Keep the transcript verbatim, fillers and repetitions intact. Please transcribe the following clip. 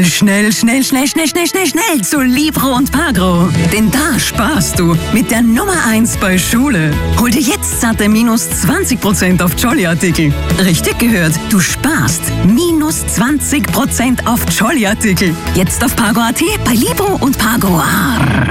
Schnell, schnell, schnell, schnell, schnell, schnell, schnell zu Libro und Pagro. Denn da sparst du mit der Nummer eins bei Schule. Hol dir jetzt satte minus zwanzig Prozent auf Jolly-Artikel. Richtig gehört, du sparst minus zwanzig Prozent auf Jolly-Artikel. Jetzt auf Pagro punkt at, bei Libro und Pagro.